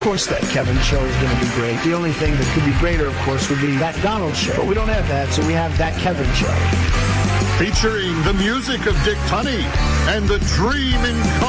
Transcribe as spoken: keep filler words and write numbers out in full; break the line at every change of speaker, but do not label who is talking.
Of course, that Kevin show is going to be great. The only thing that could be greater, of course, would be that Donald show. But we don't have that, so we have that Kevin show.
Featuring the music of Dick Tunney and the Dream in